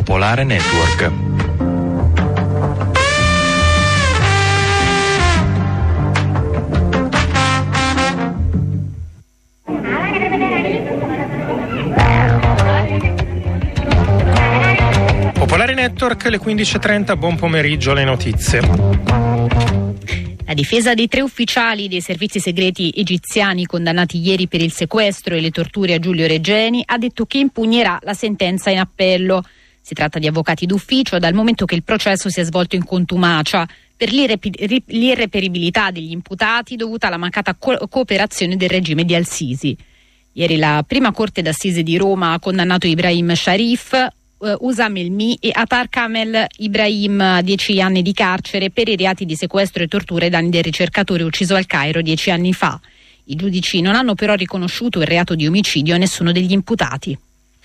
Popolare Network. Popolare Network, le 15.30, buon pomeriggio, le notizie. La difesa dei 3 ufficiali dei servizi segreti egiziani condannati ieri per il sequestro e le torture a Giulio Regeni ha detto che impugnerà la sentenza in appello. Si tratta di avvocati d'ufficio dal momento che il processo si è svolto in contumacia per l'irreperibilità degli imputati dovuta alla mancata cooperazione del regime di Al-Sisi. Ieri la prima corte d'assise di Roma ha condannato Ibrahim Sharif, Usam Elmi e Atar Kamel Ibrahim a 10 anni di carcere per i reati di sequestro e tortura ai danni del ricercatore ucciso al Cairo 10 anni fa. I giudici non hanno però riconosciuto il reato di omicidio a nessuno degli imputati.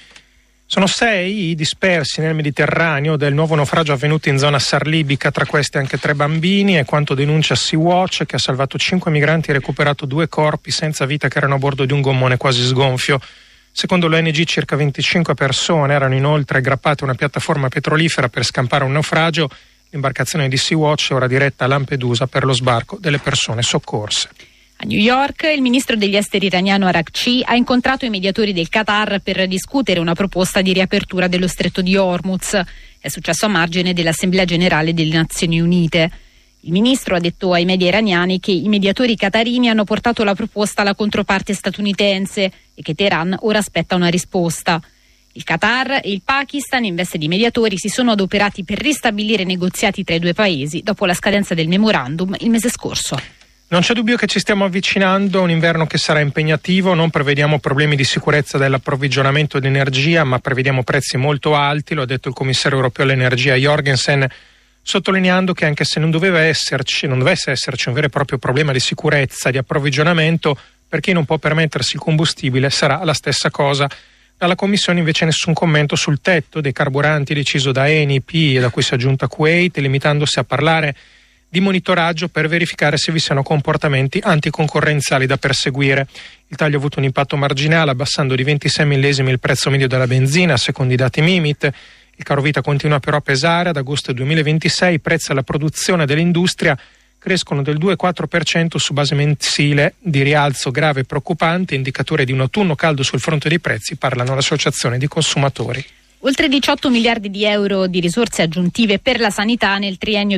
Sono 6 i dispersi nel Mediterraneo del nuovo naufragio avvenuto in zona sarlibica, tra questi anche 3 bambini, è quanto denuncia Sea-Watch, che ha salvato 5 migranti e recuperato 2 corpi senza vita che erano a bordo di un gommone quasi sgonfio. Secondo l'ONG circa 25 persone erano inoltre aggrappate a una piattaforma petrolifera per scampare un naufragio. L'imbarcazione di Sea-Watch è ora diretta a Lampedusa per lo sbarco delle persone soccorse. A New York il ministro degli esteri iraniano Araghchi ha incontrato i mediatori del Qatar per discutere una proposta di riapertura dello stretto di Hormuz. È successo a margine dell'Assemblea Generale delle Nazioni Unite. Il ministro ha detto ai media iraniani che i mediatori qatarini hanno portato la proposta alla controparte statunitense e che Teheran ora aspetta una risposta. Il Qatar e il Pakistan, in veste di mediatori, si sono adoperati per ristabilire negoziati tra i 2 paesi dopo la scadenza del memorandum il mese scorso. Non c'è dubbio che ci stiamo avvicinando a un inverno che sarà impegnativo, non prevediamo problemi di sicurezza dell'approvvigionamento di energia, ma prevediamo prezzi molto alti, lo ha detto il commissario europeo all'energia Jorgensen, sottolineando che anche se non dovesse esserci un vero e proprio problema di sicurezza, di approvvigionamento, per chi non può permettersi il combustibile sarà la stessa cosa. Dalla Commissione invece nessun commento sul tetto dei carburanti deciso da ENI-P e da cui si è aggiunta Kuwait, limitandosi a parlare di monitoraggio per verificare se vi siano comportamenti anticoncorrenziali da perseguire. Il taglio ha avuto un impatto marginale, abbassando di 26 millesimi il prezzo medio della benzina, secondo i dati Mimit. Il carovita continua però a pesare. Ad agosto 2026 i prezzi alla produzione dell'industria crescono del 2,4% su base mensile, di rialzo grave e preoccupante, indicatore di un autunno caldo sul fronte dei prezzi, parlano l'associazione di consumatori. Oltre 18 miliardi di euro di risorse aggiuntive per la sanità nel triennio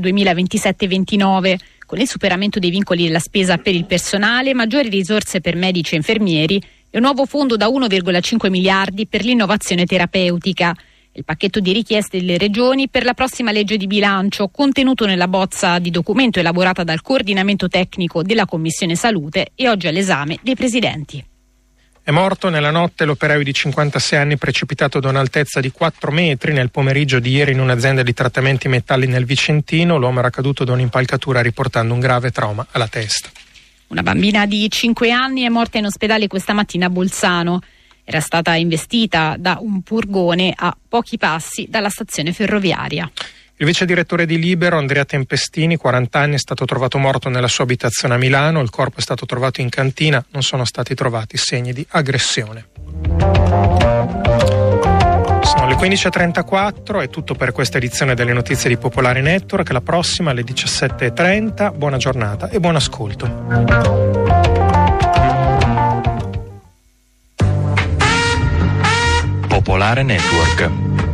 2027-29, con il superamento dei vincoli della spesa per il personale, maggiori risorse per medici e infermieri e un nuovo fondo da 1,5 miliardi per l'innovazione terapeutica. Il pacchetto di richieste delle regioni per la prossima legge di bilancio, contenuto nella bozza di documento elaborata dal coordinamento tecnico della Commissione Salute e oggi all'esame dei presidenti. È morto nella notte l'operaio di 56 anni precipitato da un'altezza di 4 metri nel pomeriggio di ieri in un'azienda di trattamenti metalli nel Vicentino. L'uomo era caduto da un'impalcatura riportando un grave trauma alla testa. Una bambina di 5 anni è morta in ospedale questa mattina a Bolzano. Era stata investita da un furgone a pochi passi dalla stazione ferroviaria. Il vice direttore di Libero, Andrea Tempestini, 40 anni, è stato trovato morto nella sua abitazione a Milano. Il corpo è stato trovato in cantina, non sono stati trovati segni di aggressione. Sono le 15.34, è tutto per questa edizione delle notizie di Popolare Network. La prossima alle 17.30. Buona giornata e buon ascolto. Popolare Network.